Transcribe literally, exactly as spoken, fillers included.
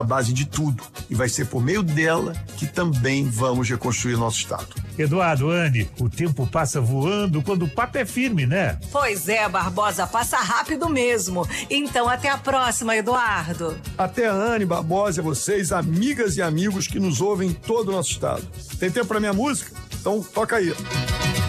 a base de tudo. E vai ser por meio dela que também vamos reconstruir o nosso Estado. Eduardo, Anne, o tempo passa voando quando o papo é firme, né? Pois é, Barbosa, passa rápido mesmo. Então, até a próxima, Eduardo. Até a Anne, Barbosa e vocês, amigas e amigos que nos ouvem em todo o nosso estado. Tem tempo para minha música? Então, toca aí.